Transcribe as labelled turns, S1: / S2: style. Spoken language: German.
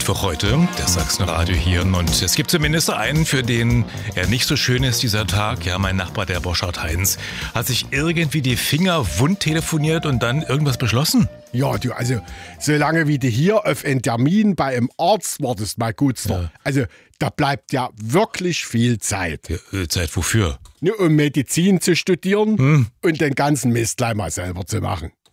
S1: Mittwoch heute, der Sachsenradio hier. Und es gibt zumindest einen, für den er nicht so schön ist, dieser Tag. Ja, mein Nachbar, der Boschart Heinz, hat sich irgendwie die Finger wund telefoniert und dann irgendwas beschlossen.
S2: Ja, du, also, solange wie du hier auf einen Termin bei einem Arzt wartest, mein Gutster,
S1: Ja.
S2: also, da bleibt ja wirklich viel Zeit.
S1: Ja, Zeit wofür?
S2: Nur um Medizin zu studieren und den ganzen Mist gleich mal selber zu machen.